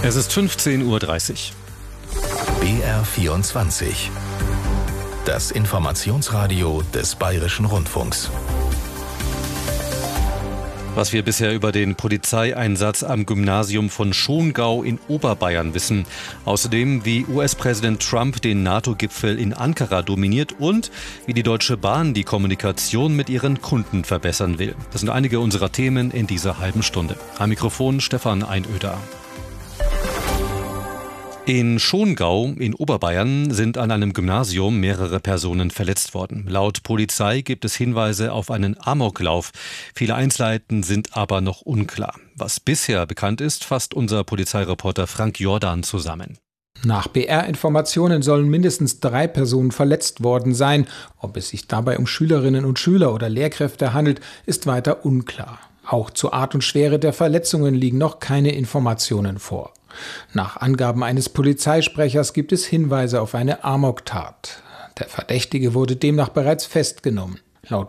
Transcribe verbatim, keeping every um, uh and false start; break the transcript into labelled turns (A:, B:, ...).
A: Es ist fünfzehn Uhr dreißig.
B: B R vierundzwanzig. Das Informationsradio des Bayerischen Rundfunks.
A: Was wir bisher über den Polizeieinsatz am Gymnasium von Schongau in Oberbayern wissen. Außerdem, wie U S-Präsident Trump den NATO-Gipfel in Ankara dominiert und wie die Deutsche Bahn die Kommunikation mit ihren Kunden verbessern will. Das sind einige unserer Themen in dieser halben Stunde. Am Mikrofon Stefan Einöder. In Schongau in Oberbayern sind an einem Gymnasium mehrere Personen verletzt worden. Laut Polizei gibt es Hinweise auf einen Amoklauf. Viele Einzelheiten sind aber noch unklar. Was bisher bekannt ist, fasst unser Polizeireporter Frank Jordan zusammen.
C: Nach B R-Informationen sollen mindestens drei Personen verletzt worden sein. Ob es sich dabei um Schülerinnen und Schüler oder Lehrkräfte handelt, ist weiter unklar. Auch zur Art und Schwere der Verletzungen liegen noch keine Informationen vor. Nach Angaben eines Polizeisprechers gibt es Hinweise auf eine Amoktat. Der Verdächtige wurde demnach bereits festgenommen. Laut